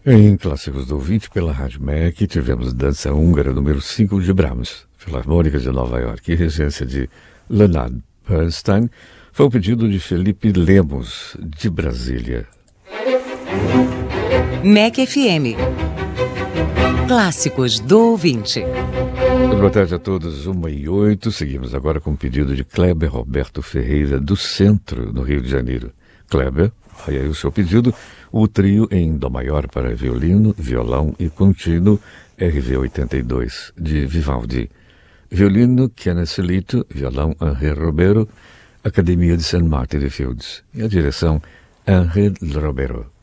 Em Clássicos do Ouvinte, pela Rádio MEC, tivemos Dança Húngara número 5 de Brahms, Filarmônica de Nova York e regência de Leonard Bernstein. Foi o pedido de Felipe Lemos, de Brasília. MEC FM. Clássicos do Ouvinte. Boa tarde a todos, 1h08. Seguimos agora com o pedido de Kleber Roberto Ferreira, do Centro, no Rio de Janeiro. Kleber, olha aí o seu pedido, o trio em Dó maior para violino, violão e contínuo, RV 82, de Vivaldi. Violino, Kenneth Lito, violão, Henri Roberto, Academia de St. Martin de Fields. E a direção, Henri Roberto.